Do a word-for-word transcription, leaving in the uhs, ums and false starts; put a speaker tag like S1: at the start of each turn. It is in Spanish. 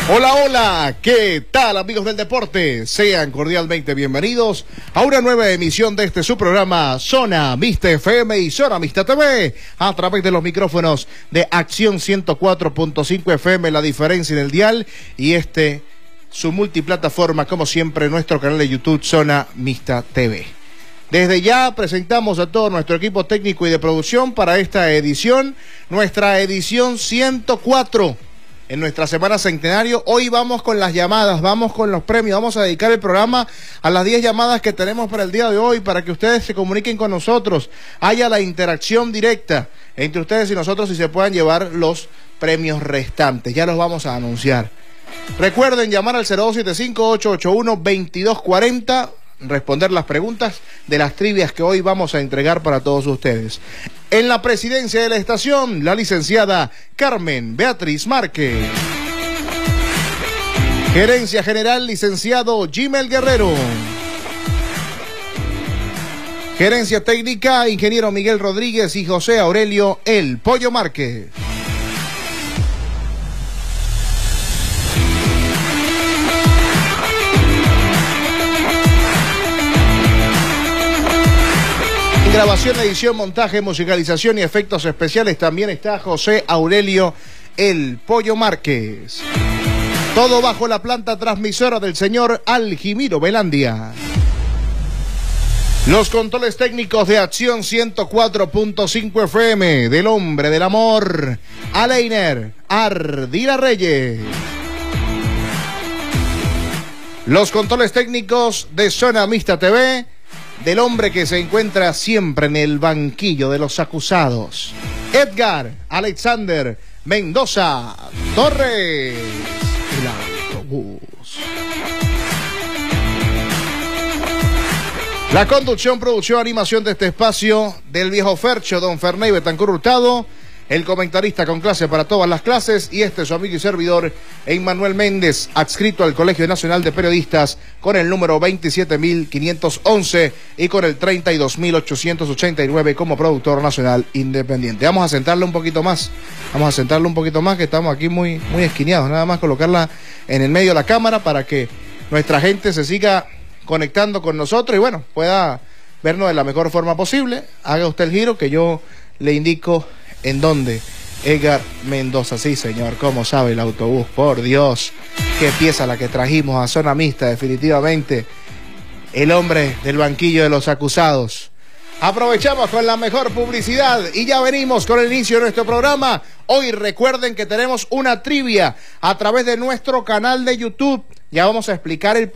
S1: Hola, hola, ¿qué tal amigos del deporte? Sean cordialmente bienvenidos a una nueva emisión de este su programa Zona Mixta F M y Zona Mixta T V a través de los micrófonos de Acción ciento cuatro punto cinco F M, La Diferencia en el dial, y este su multiplataforma, como siempre, nuestro canal de YouTube Zona Mixta T V. Desde ya presentamos a todo nuestro equipo técnico y de producción para esta edición, nuestra edición ciento cuatro. En nuestra semana centenario. Hoy vamos con las llamadas, vamos con los premios, vamos a dedicar el programa a las diez llamadas que tenemos para el día de hoy, para que ustedes se comuniquen con nosotros, haya la interacción directa entre ustedes y nosotros y se puedan llevar los premios restantes. Ya los vamos a anunciar. Recuerden llamar al cero dos siete cinco, ocho ocho uno, dos dos cuatro cero, responder las preguntas de las trivias que hoy vamos a entregar para todos ustedes. En la presidencia de la estación, la licenciada Carmen Beatriz Márquez. Gerencia general, licenciado Jimel Guerrero. Gerencia técnica, ingeniero Miguel Rodríguez y José Aurelio El Pollo Márquez. Grabación, edición, montaje, musicalización y efectos especiales también está José Aurelio El Pollo Márquez. Todo bajo la planta transmisora del señor Aljimiro Velandia. Los controles técnicos de Acción ciento cuatro punto cinco F M, del hombre del amor, Aleiner Ardila Reyes. Los controles técnicos de Zona Mixta T V, del hombre que se encuentra siempre en el banquillo de los acusados, Edgar Alexander Mendoza Torres. El autobús. La conducción, producción, animación de este espacio del viejo Fercho, don Ferney Betancur Hurtado, el comentarista con clase para todas las clases, y este su amigo y servidor, Emmanuel Méndez, adscrito al Colegio Nacional de Periodistas con el número veintisiete mil quinientos once y con el treinta y dos mil ochocientos ochenta y nueve como productor nacional independiente. Vamos a sentarle un poquito más, vamos a sentarle un poquito más, que estamos aquí muy, muy esquineados. Nada más colocarla en el medio de la cámara para que nuestra gente se siga conectando con nosotros y bueno, pueda vernos de la mejor forma posible. Haga usted el giro que yo le indico en dónde. Edgar Mendoza, sí señor, ¿cómo sabe el autobús? Por Dios, qué pieza la que trajimos a Zona Mixta, definitivamente. El hombre del banquillo de los acusados. Aprovechamos con la mejor publicidad y ya venimos con el inicio de nuestro programa. Hoy recuerden que tenemos una trivia a través de nuestro canal de YouTube. Ya vamos a explicar el